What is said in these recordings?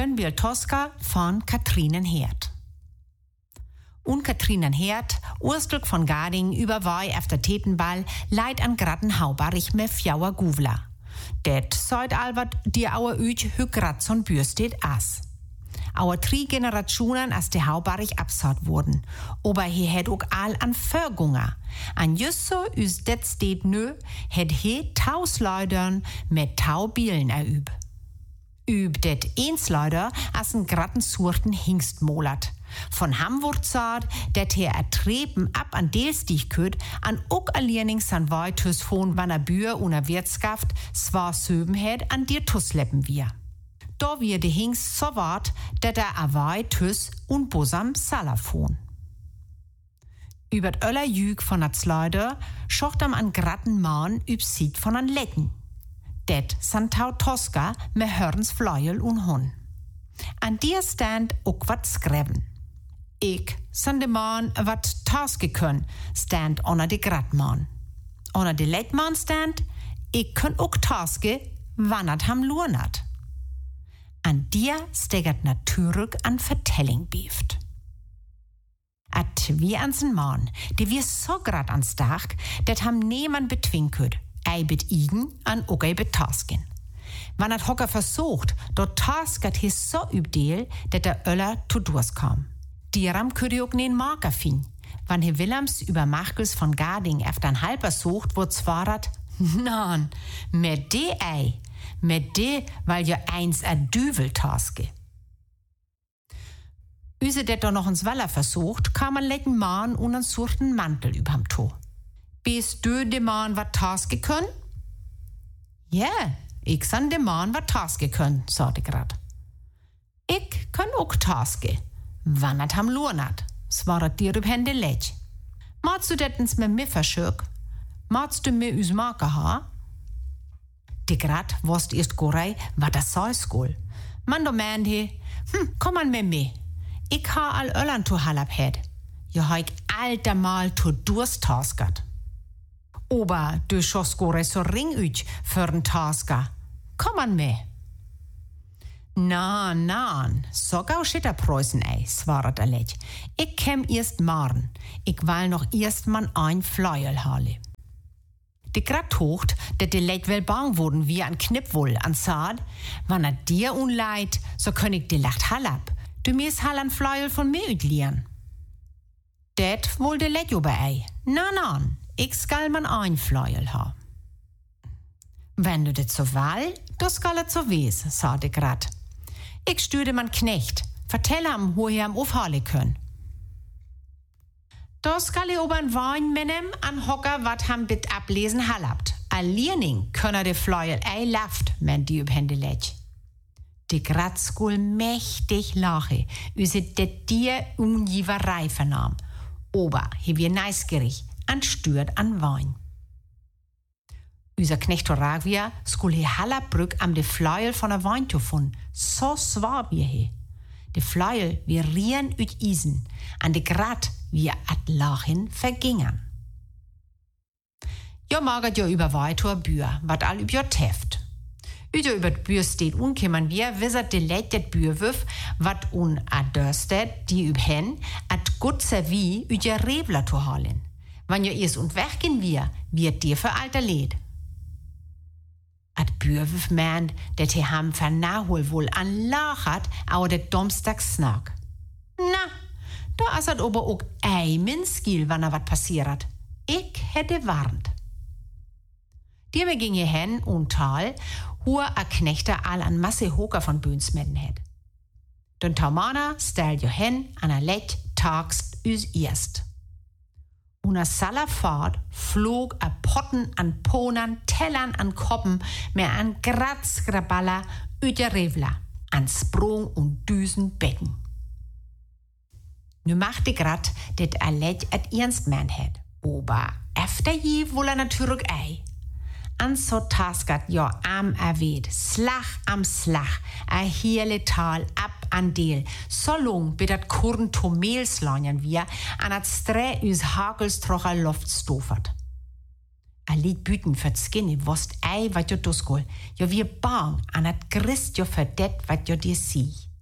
Dann will Tosca von Katrinenherd. Und Katrinenherd, Urstlug von Garding, überwei auf der Tetenball, leid an gratten Haubarich mit fjauer Guvla. Det seid Albert die auer Üch hückrat son bürstet as. Auer 3 Generationen as de Haubarich absaut wurden. Aber he het ook all an Förgunger. An just so üs det steht nö, het he 1000 Leutern mit 1000 Bielen erüb. Üb det Einsleider as en gratten surten Hingstmolat. Von Hamburg sagt, dat he ertreben ab an Deelstich küt, an ook alierning san Weitus von wann Bühr una Wirtschaft zwar söben het an dir Tussleppen wir. Da wir de Hingst so wart, dat a Weitus und bosam Salafon. Übert öller Jüg von a Zleider schocht am an gratten Mahn üb Sied von an Lecken. Det san Tau Tosca me hörens Fleuel und Hon. An dir stand ook wat skreven. Ik san de man wat taske kun, stand onder de gratman. Onder de leitman stand, ik kun ook taske, wannat ham lurnat. An dir stegert natuurlijk an vertelling beeft. At wie ansen man, de wie so grad ans Dach, dat ham niemand betwinkut, ei bet igen an ook ei bet tasken. Wann hat Hocker versucht, dort tasket his so übdeel, dat der Öller zu Durst kam. Dieram könnte auch nen Marker fin. Wann Herr Willems über Machkels von Garding efter ein halber sucht, wo zwarat, nan, mit de ei, mit de, weil ja eins a Düvel taske. Üse det doch noch ins Waller versucht, kam ein lecken Mann und einen surten Mantel überm To. Bist du de Mann wat taske können? Ja, ich san de Mann wat taske können, sagte grad. Ich kann auch taske. Wannat ham lurnat, svarat dir upp hende lech. Mats du dettens med mig försök? Mats du med us maka ha? De grad wost erst gorei, wat das sei skol. Man do meint he, komm an med mig. Ich ha all Öllern to halab het. Jo ha ich alter mal to durst taskat. Ober du schoss gorei so ring üch för'n taska. Komm an med. Nan, so gau schitter Preußen ei, svarat er lech. Ich kem erst marn. Ich will noch erst man ein Fleuel hale. De grad hocht, dat de lech wel bang wurden wie an Knippwoll an Saad. Wann er dir unleid, so könn ich de lacht halab. Du mir's hall an Fleuel von mir üdlieren. Det wohl de lech über ei. Nan, ich skal man ein Fleuel ha. Wenn du det so will, du skal et so wes, sa de grad. Ich stüde man Knecht, vertell am, wo ihr am aufhalen könnt. Da skal ich obern Wein menem an Hocker wat ham bit ablesen halabt. A Lierning könner de Fleuel ei laft, men die üb Hände lech. De grad skul mächtig lache, üse det dir Unjiverei vernahm. Ober, he wir neisgerig, an stürt an Wein. Unser Knecht Horagia skul he Hallerbrück am de Fleuel von der Wein fun. So swar wir he. De Fleuel wir rieren üt Isen, an de Grad wir at Lachen vergingern. Jo magert jo über Weitor Bühr, wat all üb jo teft. Üjo über Bühr steht unkimmern wir, wissert de Leit det Bührwüff, wat un a dörstet, die üb hen, at gut servi üt ja Rebler to halen. Wann jo is und weggehen wir, wird dir für alter Led. At Bührwüff meint, dat he ham vernahol wohl an lachat, au det Domstags snack. Na, da asat ober ook ei min skil, wann wat passiert. Ich hätte warnt. Die me ging hen und tal, hua a Knechter all an Masse Hoker von Bünsmedden het. Don Taumana stel jo hen an a Lech tags üs erst. Una Salafahrt flog a Potten an Ponern, Tellern an Koppen, mehr an Gratzgraballa, Revla, an Sprung und Düsen Becken. Nu machte grad, det a Lech at ernst man het. Ober efter je wohl natürlich ei. An so taskat jo am erweht, Slach am Slach, a hele Tal ab an Deel. So lang bidat Kurren to Mehlslonjen wir, an at Strä üs Hagelstrocher Luft stofert. A lied büten für Skinny, wost ei wat jo duskol, jo wir bang, an at Christ jo verdet wat jo dir sie.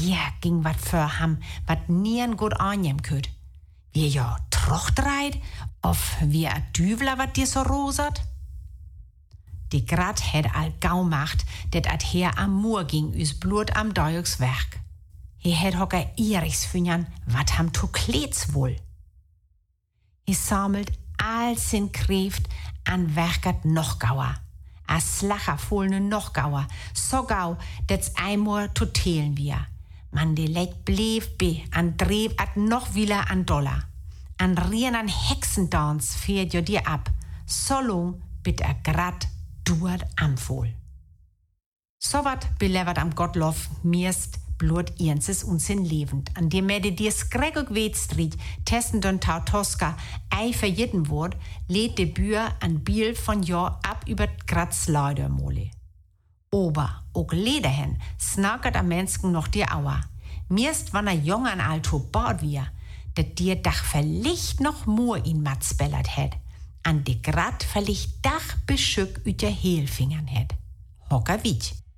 dir ging wat für ham, wat nien gut annehmen könnt. Wie ja trochtreit, of wie a Düvler wat dir so rosert? Die Grat hätt all gau macht, det at her am Mur ging üs Blut am Deuks Werk. He hätt hocker Irichs fünjern, wat ham tu klets wohl. He sammelt all sin Kräft an Werkert noch gauer. A slacher fohlne noch gauer, so gau, dets einmal zu telen wir. Man de Leck bleef be, an dreeb at noch wieder an Dollar. An rien an Hexendans fährt jo dir ab, so long bit a grad duert amfohl. So wat belevert am Gottlof mirst blut ienses unsin lebend, an dem mede dir skregog wetstrit, testen don Tautoska, ei für jeden Wort, lädt de Bühr an Biel von jo ab über Graz Leidermole. Ober, og lederhen, snackert am Menschen noch dir Auer. Mirst wann a jung an alto bord wir, dat dir dach verlicht noch mur in Mats bellert het, an de Grat verlicht dach beschück üt der Heelfingern het. Hocker witsch.